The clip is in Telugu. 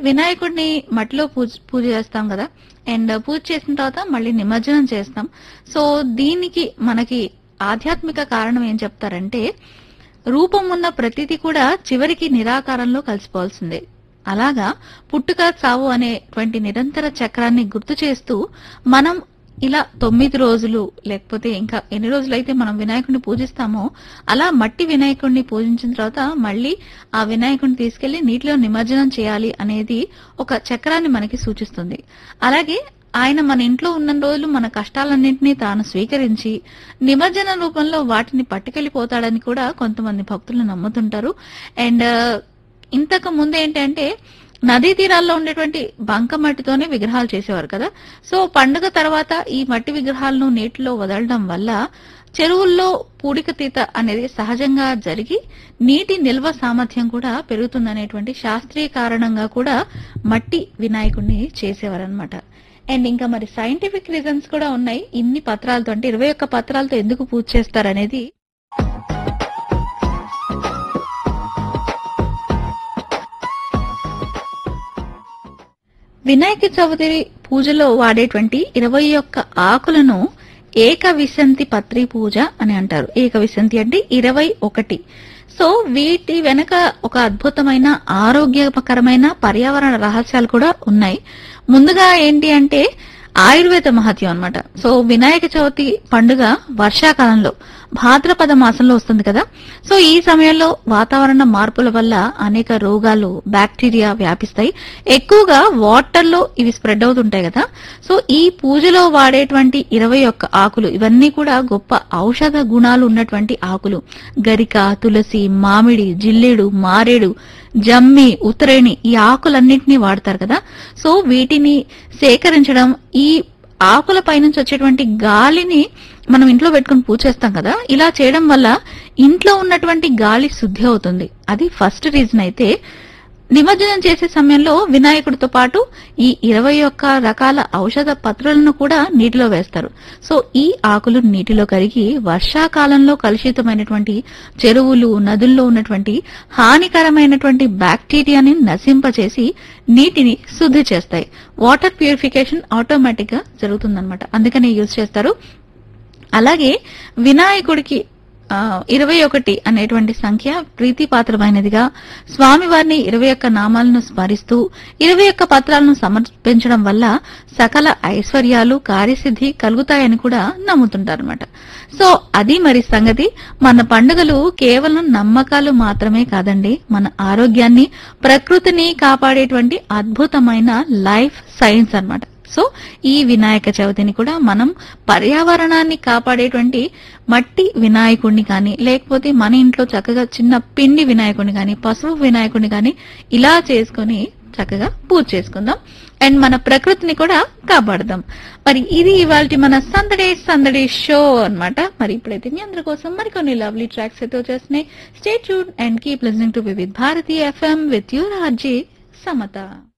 వినాయకుడిని మట్టిలో పూజ చేస్తాం కదా. అండ్ పూజ చేసిన తర్వాత మళ్ళీ నిమజ్జనం చేస్తాం. సో దీనికి మనకి ఆధ్యాత్మిక కారణం ఏం చెప్తారంటే, రూపం ఉన్న ప్రతిది కూడా చివరికి నిరాకారంలో కలిసిపోవాల్సిందే. అలాగా పుట్టుక చావు అనేటువంటి నిరంతర చక్రాన్ని గుర్తు చేస్తూ మనం ఇలా 9 రోజులు లేకపోతే ఇంకా ఎన్ని రోజులైతే మనం వినాయకుడిని పూజిస్తామో అలా మట్టి వినాయకుడిని పూజించిన తర్వాత మళ్ళీ ఆ వినాయకుడిని తీసుకెళ్లి నీటిలో నిమజ్జనం చేయాలి అనేది ఒక చక్రాన్ని మనకి సూచిస్తుంది. అలాగే ఆయన మన ఇంట్లో ఉన్న రోజులు మన కష్టాలన్నింటినీ తాను స్వీకరించి నిమజ్జన రూపంలో వాటిని పట్టుకెళ్లిపోతాడని కూడా కొంతమంది భక్తులు నమ్ముతుంటారు. అండ్ ఇంతకు ముందు ఏంటంటే నదీ తీరాల్లో ఉండేటువంటి బంక మట్టితోనే విగ్రహాలు చేసేవారు కదా. సో పండుగ తర్వాత ఈ మట్టి విగ్రహాలను నీటిలో వదలడం వల్ల చెరువుల్లో పూడికతీత అనేది సహజంగా జరిగి నీటి నిల్వ సామర్థ్యం కూడా పెరుగుతుందనేటువంటి శాస్త్రీయ కారణంగా కూడా మట్టి వినాయకుడిని చేసేవారనమాట. అండ్ ఇంకా మరి సైంటిఫిక్ రీజన్స్ కూడా ఉన్నాయి. ఇన్ని పత్రాలతో అంటే 21 పత్రాలతో ఎందుకు పూజ చేస్తారనేది. వినాయక చవితి పూజలో వాడేటువంటి 21 ఆకులను ఏకవిశంతి పత్రి పూజ అని అంటారు. ఏకవిశంతి అంటే 21. సో వీటి వెనక ఒక అద్భుతమైన ఆరోగ్యకరమైన పర్యావరణ రహస్యాలు కూడా ఉన్నాయి. ముందుగా ఏంటి అంటే ఆయుర్వేద మహత్యం అన్నమాట. సో వినాయక చవితి పండుగ వర్షాకాలంలో భాద్రపద మాసంలో వస్తుంది కదా. సో ఈ సమయంలో వాతావరణ మార్పుల వల్ల అనేక రోగాలు బ్యాక్టీరియా వ్యాపిస్తాయి. ఎక్కువగా వాటర్ లో ఇవి స్ప్రెడ్ అవుతుంటాయి కదా. సో ఈ పూజలో వాడేటువంటి 21 ఆకులు ఇవన్నీ కూడా గొప్ప ఔషధ గుణాలు ఉన్నటువంటి ఆకులు. గరిక, తులసి, మామిడి, జిల్లేడు, మారేడు, జమ్మి, ఉత్తరేణి ఈ ఆకులన్నింటినీ వాడతారు కదా. సో వీటిని సేకరించడం, ఈ ఆకుల పైనుంచి వచ్చేటువంటి గాలిని మనం ఇంట్లో పెట్టుకుని పూజ చేస్తాం కదా. ఇలా చేయడం వల్ల ఇంట్లో ఉన్నటువంటి గాలి శుద్ధి అవుతుంది. అది ఫస్ట్ రీజన్. అయితే నిమజ్జనం చేసే సమయంలో వినాయకుడితో పాటు ఈ 21 రకాల ఔషధ పత్రులను కూడా నీటిలో వేస్తారు. సో ఈ ఆకులు నీటిలో కరిగి వర్షాకాలంలో కలుషితమైనటువంటి చెరువులు, నదుల్లో ఉన్నటువంటి హానికరమైనటువంటి బ్యాక్టీరియాని నశింపచేసి నీటిని శుద్ధి చేస్తాయి. వాటర్ ప్యూరిఫికేషన్ ఆటోమేటిక్ గా జరుగుతుందన్నమాట. అందుకనే యూజ్ చేస్తారు. అలాగే వినాయకుడికి 21 అనేటువంటి సంఖ్య ప్రీతిపాత్రమైనదిగా స్వామివారిని 21 నామాలను స్మరిస్తూ 21 పత్రాలను సమర్పించడం వల్ల సకల ఐశ్వర్యాలు, కార్యసిద్ధి కలుగుతాయని కూడా నమ్ముతుంటారన్నమాట. సో అది మరి సంగతి. మన పండుగలు కేవలం నమ్మకాలు మాత్రమే కాదండి, మన ఆరోగ్యాన్ని, ప్రకృతిని కాపాడేటువంటి అద్భుతమైన లైఫ్ సైన్స్ అన్నమాట. సో ఈ వినాయక చవితిని కూడా మనం పర్యావరణాన్ని కాపాడేటువంటి మట్టి వినాయకుడిని కానీ, లేకపోతే మన ఇంట్లో చక్కగా చిన్న పిండి వినాయకుడిని కానీ, పసుపు వినాయకుడిని కానీ ఇలా చేసుకుని చక్కగా పూజ చేసుకుందాం. అండ్ మన ప్రకృతిని కూడా కాపాడదాం. మరి ఇది ఇవాల్టి మన సందడి షో అన్నమాట. మరి ఇప్పుడైతే మీ అందరి కోసం మరికొన్ని లవ్లీ ట్రాక్స్ అయితే వచ్చేస్తున్నాయి. Stay tuned and keep listening to Vividh Bharati FM with your RJ Samata.